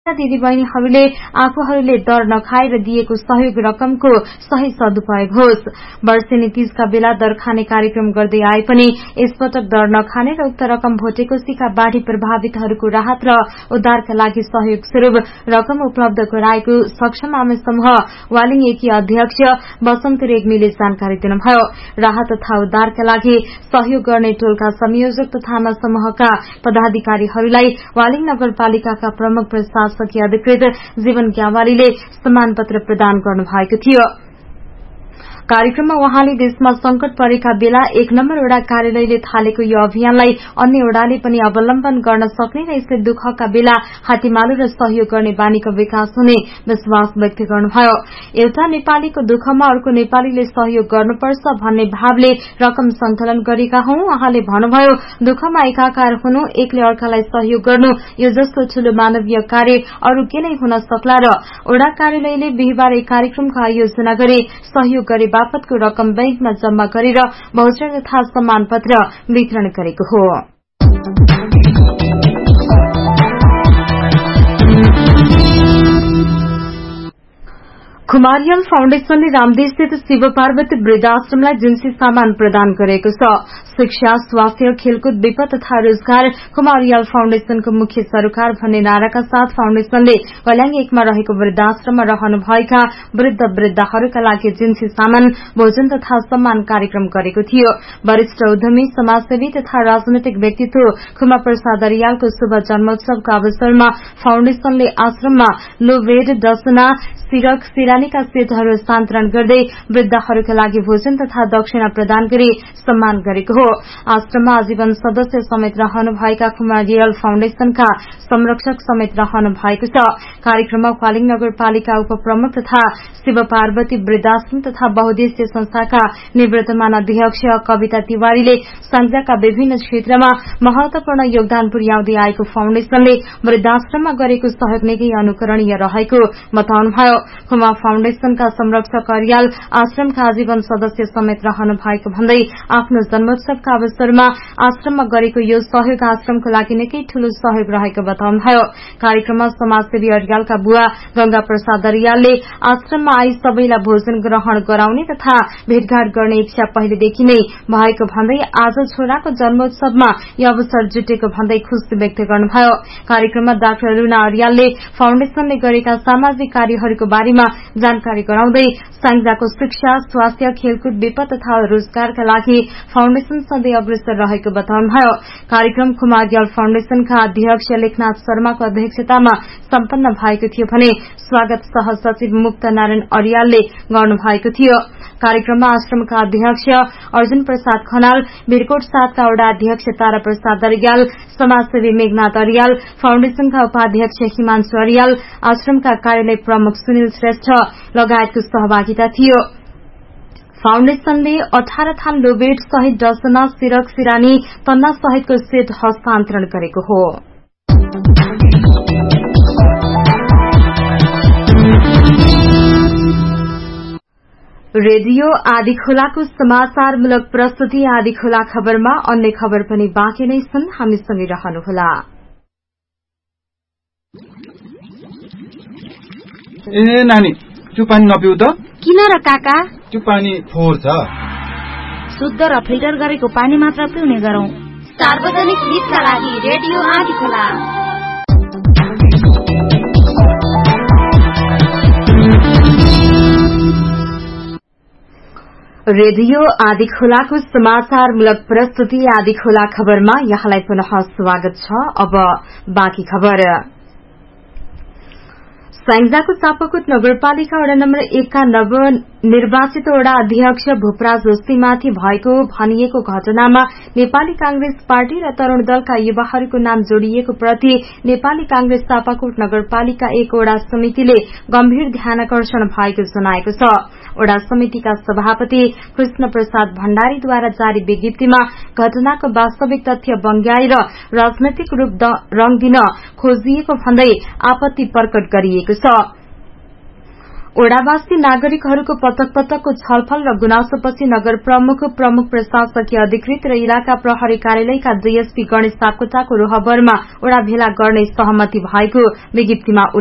दिदीबहिनीहरूले आफूहरूले दर नखाएर दिएको सहयोग रकमको सही सदुपयोग होस्। वर्षेनी तीजका बेला दर खाने कार्यक्रम गर्दै आए पनि यसपटक दर नखाने र उक्त रकम भोटेकोसीका बाढ़ी प्रभावितहरूको राहत र उद्धारका लागि सहयोग स्वरूप रकम उपलब्ध गराएको सक्षम आमे समूह वालिङ एकी अध्यक्ष बसन्त रेग्मीले जानकारी दिनुभयो। राहत तथा उद्धारका लागि सहयोग गर्ने टोलका संयोजक तथा आमा समूहका पदाधिकारीहरूलाई वालिङ नगरपालिकाका प्रमुख प्रशासकीय अधिकृत जीवन ग्यावालीले सम्मान पत्र प्रदान गर्नुभएको थियो। कार्यक्रममा उहाँले देशमा संकट परेका बेला 1 नम्बर वडा कार्यालयले थालेको यो अभियानलाई अन्य वडाले पनि अवलम्बन गर्न सक्ने र यसले दुःखका बेला हातीमालो र सहयोग गर्ने बानीको विकास हुने विश्वास व्यक्त गर्नुभयो। एउटा नेपालीको दुःखमा अर्को नेपालीले सहयोग गर्नुपर्छ भन्ने भावले रकम संकलन गरेका हौं। उहाँले भन्नुभयो, दुःखमा एकाकार हुनु, एकले अर्कालाई सहयोग गर्नु, यो जस्तो ठूलो मानवीय कार्य अरू के नै हुन सक्ला र वडा कार्यालयले बिहिबार एक कार्यक्रमको आयोजना गरी सहयोग गरे बापतको रकम बैंकमा जम्मा गरेर भाउचर तथा सम्मान पत्र वितरण गरेको हो। खुमारियल फाउन्डेशनले रामदेवस्थित शिव पार्वती वृद्धाश्रमलाई जिन्सी सामान प्रदान गरेको छ। शिक्षा, स्वास्थ्य, खेलकुद, विपद तथा रोजगार खुमारियल फाउन्डेशनको मुख्य सरोकार भन्ने नाराका साथ फाउन्डेशनले कल्याङ 1 मा रहेको वृद्धाश्रममा रहनुभएका वृद्ध वृद्धाहरूका लागि जिन्सी सामान, भोजन तथा सम्मान कार्यक्रम गरेको थियो। वरिष्ठ उद्यमी, समाजसेवी तथा राजनैतिक व्यक्तित्व खुमा प्रसाद रियालको शुभ जन्मोत्सवका अवसरमा फाउन्डेशनले आश्रममा लो बेड, डसना, सिरक, सिरानीका सेटहरू हस्तान्तरण गर्दै वृद्धहरूका लागि भोजन तथा दक्षिणा प्रदान गरी सम्मान गरेको हो। आश्रममा आजीवन सदस्य समेत रहनुभएका खुमारियल फाउन्डेशनका संरक्षक समेत रहनु भएको छ। कार्यक्रममा कालिङ नगरपालिका उपप्रमुख तथा शिव पार्वती वृद्धाश्रम तथा बहुद्देश्य संस्थाका निवृत्तमान अध्यक्ष कविता तिवारीले संघका विभिन्न क्षेत्रमा महत्वपूर्ण योगदान पुर्याउँदै आएको फाउन्डेशनले वृद्धाश्रममा गरेको सहयोग निकै अनुकरणीय रहेको बताउनुभयो। खुमा फाउन्डेशनका संरक्षक अर्याल आश्रमका आजीवन सदस्य समेत रहनु भएको भन्दै आफ्नो जन्मोत्सवका अवसरमा आश्रममा गरेको यो सहयोग आश्रमको लागि निकै ठूलो सहयोग रहेको बताउनुभयो। कार्यक्रममा समाजसेवी अर्यालका बुवा गंगा प्रसाद अर्यालले आश्रममा आई सबैलाई भोजन ग्रहण गराउने तथा भेटघाट गर्ने इच्छा पहिलेदेखि नै भएको भन्दै आज छोराको जन्मोत्सवमा यो अवसर जुटेको भन्दै खुशी व्यक्त गर्नुभयो। कार्यक्रममा डाक्टर रुना अर्यालले फाउन्डेशनले गरेका सामाजिक कार्यहरूको बारेमा जानकारी गराउँदै संघको शिक्षा, स्वास्थ्य, खेलकुद, विपद तथा रोजगारका लागि फाउन्डेशन सधैँ अग्रसर रहेको बताउनुभयो। कार्यक्रम खुमारियल फाउन्डेशनका अध्यक्ष लेखनाथ शर्माको अध्यक्षतामा सम्पन्न भएको थियो भने स्वागत सहसचिव मुक्त नारायण अर्यालले गर्नुभएको थियो। कार्यक्रममा आश्रमका अध्यक्ष अर्जुन प्रसाद खनाल, भिरकोट 7 का वडा अध्यक्ष तारा प्रसाद अर्याल, समाजसेवी मेघनाथ अर्याल, फाउन्डेशनका उपाध्यक्ष हिमांशु अर्याल, आश्रमका कार्यालय प्रमुख सुनिल श्रेष्ठ लगायतको सहभागिता थियो। फाउन्डेशनले 18 थान लोबेट सहित डसना, सिरक, सिरानी, तन्ना सहितको सेट हस्तान्तरण गरेको हो। रेडियो आदि खोलाको समाचारमूलक प्रस्तुति आदि खोला खबरमा अन्य खबर पनि बाँकी नै छन्, हामीसँगै रहनुहोला। ए नानी, त्यो पानी नपिउ त। किन र काका? त्यो पानी फोहोर छ। शुद्ध र फिल्टर गरेको पानी मात्र पिउने गरौं। सार्वजनिक हितका लागि रेडियो आदि खोला। रेडियो आदि खोलाको समाचारमूलक प्रस्तुति आदि खोला खबरमा यहाँलाई पुनः स्वागत छ। अब बाँकी खबर। स्याङ्जाको चापाकोट नगरपालिका वडा नम्बर 1 का नवनिर्वाचित वडा अध्यक्ष भूपराज जोशीमाथि भएको भनिएको घटनामा नेपाली कांग्रेस पार्टी र तरूण दलका युवाहरूको नाम जोडिएको प्रति नेपाली कांग्रेस चापाकोट नगरपालिका 1 वडा समितिले गम्भीर ध्यानकर्षण भएको जनाएको छ। वडा समितिका सभापति कृष्ण प्रसाद भण्डारीद्वारा जारी विज्ञप्तिमा घटनाको वास्तविक तथ्य बंग्याएर राजनैतिक रूप रंग दिन खोजिएको भन्दै आपत्ति प्रकट गरिएको छ। ओडावासी नागरिकहरूको पटक पटकको छलफल र गुनासोपछि नगर प्रमुख प्रशासकीय अधिकृत र इलाका प्रहरी कार्यालयका डीएसपी गणेश सापकोटाको रोहबरमा ओडा भेला गर्ने सहमति भएको विज्ञप्तिमा